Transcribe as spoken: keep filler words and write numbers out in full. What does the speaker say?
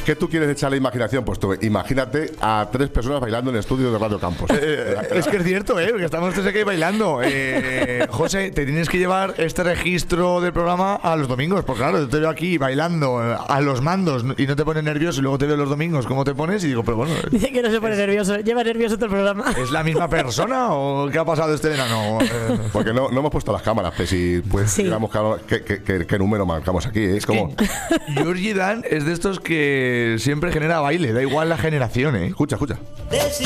Es que tú quieres echar la imaginación, pues tú imagínate a tres personas bailando en el estudio de Radio Campos. Eh, es que es cierto, ¿eh? Porque estamos tres aquí bailando. Eh, José, te tienes que llevar este registro del programa a los domingos. Pues claro, yo te veo aquí bailando a los mandos y no te pones nervioso y luego te veo los domingos cómo te pones y digo, pero bueno... Dice que no se pone es, nervioso, lleva nervioso todo el programa. ¿Es la misma persona o qué ha pasado este verano? Eh, Porque no, no hemos puesto las cámaras, pues si pues Sí. digamos qué, qué, qué, qué número marcamos aquí. ¿eh? Es como... Georgie Dan es de estos que siempre genera baile, da igual la generación, ¿eh? Escucha, escucha.